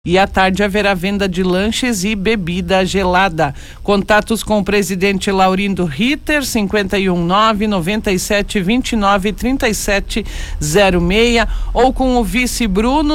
E à tarde haverá venda de lanches e bebida gelada. Contatos com o presidente Laurindo Ritter, 519-9729-3706, ou com o vice Bruno,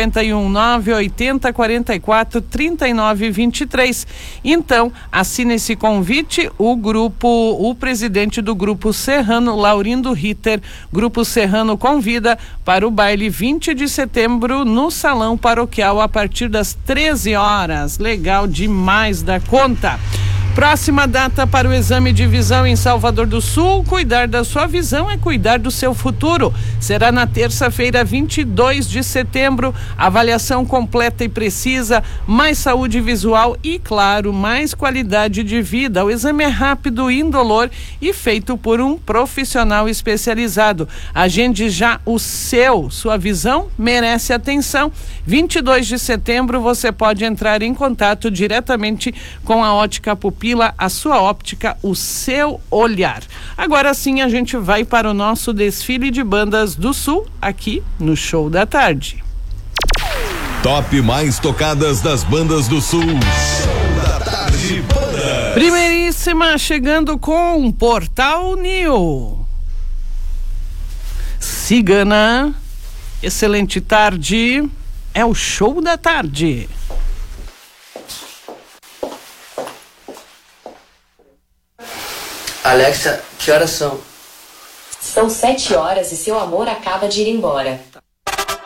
519-8044-3923. Então, assine esse convite, o presidente do Grupo Serrano, Laurindo Ritter. Grupo Serrano convida para o baile 20 de setembro no Salão Paroquial a partir das 13 horas. Legal demais da conta. Próxima data para o exame de visão em Salvador do Sul. Cuidar da sua visão é cuidar do seu futuro. Será na terça-feira, 22 de setembro. Avaliação completa e precisa, mais saúde visual e, claro, mais qualidade de vida. O exame é rápido, indolor e feito por um profissional especializado. Agende já sua visão merece atenção. 22 de setembro você pode entrar em contato diretamente com a Ótica Pupila, a sua óptica, o seu olhar. Agora sim a gente vai para o nosso desfile de bandas do Sul, aqui no Show da Tarde. Top mais tocadas das bandas do Sul. Show da Tarde Bandas. Primeiríssima chegando com Portal New. Cigana, excelente tarde, é o Show da Tarde. Alexa, que horas são? São 7 horas e seu amor acaba de ir embora.